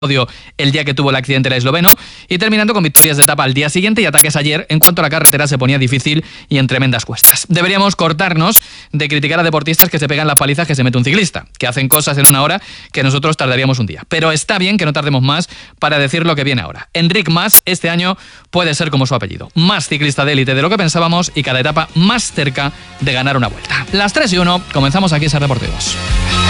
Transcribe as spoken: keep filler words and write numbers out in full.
el día que tuvo el accidente el esloveno, y terminando con victorias de etapa al día siguiente y ataques ayer en cuanto a la carretera se ponía difícil y en tremendas cuestas. Deberíamos cortarnos de criticar a deportistas que se pegan las palizas que se mete un ciclista, que hacen cosas en una hora que nosotros tardaríamos un día. Pero está bien que no tardemos más para decir lo que viene ahora. Enric Mas este año puede ser como su apellido, más ciclista de élite de lo que pensábamos y cada etapa más cerca de ganar una vuelta. Las tres y uno, comenzamos aquí ese Reporteros.